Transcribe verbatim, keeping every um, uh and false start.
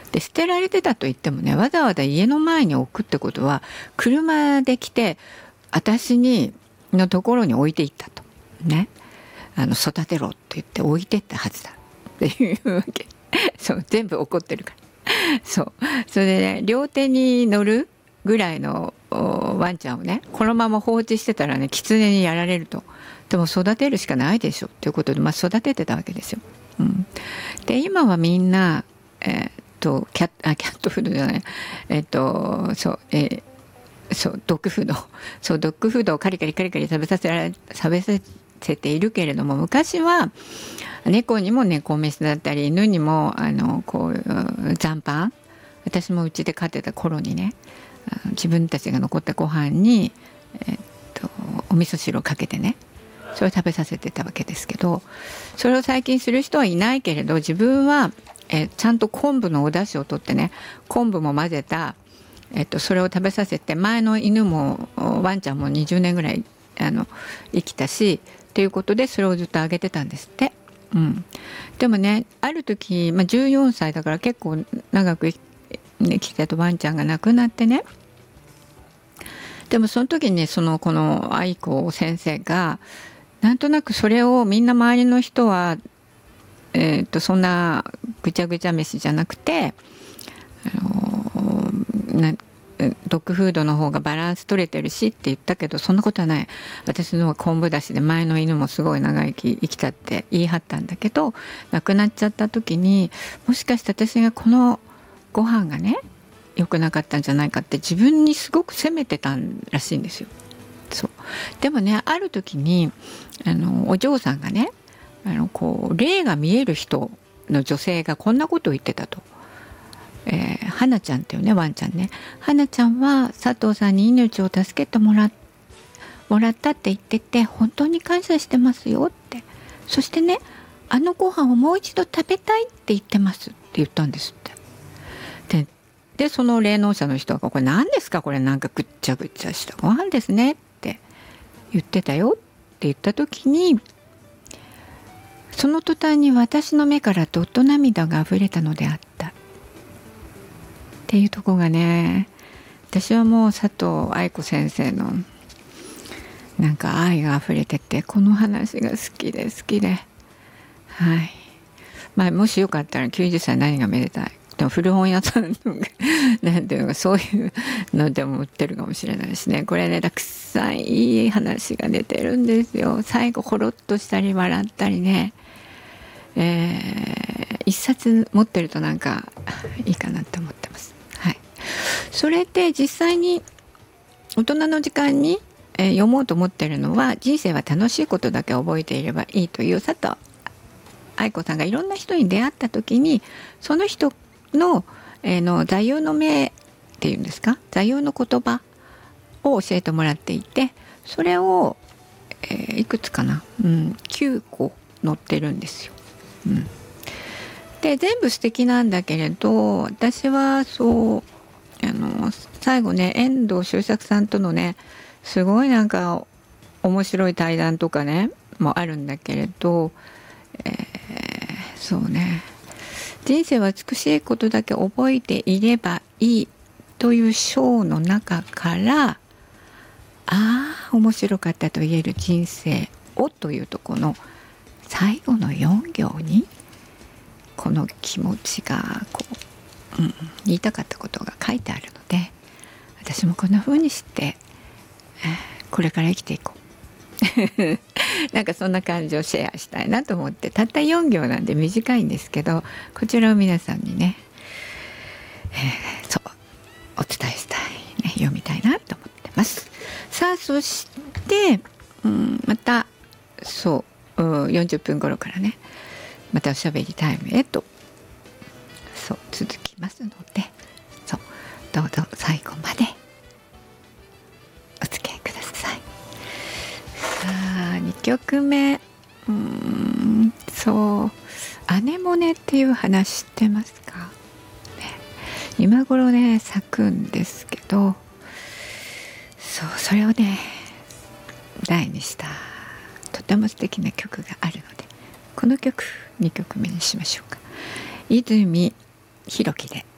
で捨てられてたと言ってもね、わざわざ家の前に置くってことは車で来て私にのところに置いていったとね、あの育てろって言って置いてったはずだっていうわけそう全部怒ってるからそうそれでね、両手に乗るぐらいのワンちゃんをねこのまま放置してたらね、狐にやられると。でも育てるしかないでしょっていうことで、まあ、育ててたわけですよ。うん、で今はみんな、えー、っとキャッあキャットフードじゃないえー、っとそう、えー、そうドッグフードそうドッグフードをカリカリカリカリ食べさせられ食べさせているけれども、昔は猫にも猫飯だったり犬にもあのこういう残飯、私もうちで飼ってた頃にね、自分たちが残ったご飯に、えー、っとお味噌汁をかけてね、それを食べさせてたわけですけど、それを最近する人はいないけれど、自分は、えー、ちゃんと昆布のお出汁を取ってね、昆布も混ぜた、えー、とそれを食べさせて、前の犬もワンちゃんもにじゅうねんぐらいあの生きたしっていうことで、それをずっとあげてたんですって。うん、でもね、ある時、まあ、じゅうよんさいだから結構長く生きてたワンちゃんが亡くなってね、でもその時にそのこの愛子先生がなんとなくそれをみんな周りの人は、えー、とそんなぐちゃぐちゃ飯じゃなくて、あのなドッグフードの方がバランス取れてるしって言ったけど、そんなことはない、私のは昆布だしで前の犬もすごい長生き生きたって言い張ったんだけど、亡くなっちゃった時にもしかして私がこのご飯がね良くなかったんじゃないかって自分にすごく責めてたらしいんですよ。そうでもね、ある時にあのお嬢さんがね、あのこう霊が見える人の女性がこんなことを言ってたと。えー、花ちゃんっていうねワンちゃんね、花ちゃんは佐藤さんに命を助けてもらもらったって言ってて本当に感謝してますよって、そしてねあのご飯をもう一度食べたいって言ってますって言ったんですって。ででその霊能者の人が「これ何ですか、これなんかぐっちゃぐちゃしたご飯ですね」って言ってたよって言った時に、その途端に私の目からどっと涙があふれたのであったっていうとこがね、私はもう佐藤愛子先生のなんか愛があふれてて、この話が好きで好きで、はい、まあもしよかったらきゅうじゅっさい何がめでたい、でも古本屋さんのなんていうのかそういうのでも売ってるかもしれないしね、これねたくさんいい話が出てるんですよ。最後ほろっとしたり笑ったりね、えー、一冊持ってるとなんかいいかなって思ってます。はい、それで実際に大人の時間に、えー、読もうと思ってるのは、人生は楽しいことだけ覚えていればいいという佐藤愛子さんがいろんな人に出会った時に、その人の、えー、の座右の銘っていうんですか、座右の言葉を教えてもらっていて、それを、えー、いくつかな、うん、きゅうこ載ってるんですよ。うん、で全部素敵なんだけれど、私はそうあの最後ね遠藤周作さんとのねすごいなんか面白い対談とかねもあるんだけれど、えー、そうね、人生は美しいことだけ覚えていればいいという章の中から、ああ面白かったと言える人生をというところの最後のよん行にこの気持ちがこう、うん、言いたかったことが書いてあるので、私もこんな風にして、えー、これから生きていこうなんかそんな感じをシェアしたいなと思って、たったよん行なんで短いんですけど、こちらを皆さんにね、えー、そうお伝えしたい、ね、読みたいなと思ってます。さあそして、うん、またそうよんじゅっぷん頃からねまたおしゃべりタイムへとそう続きますので、そうどうぞ最後までお付き合いください。さあにきょくめ、うーんそうアネモネっていう話知ってますか、ね、今頃ね咲くんですけど、そうそれをね題にしたとても素敵な曲があるので、この曲にきょくめにしましょうか。泉弘樹で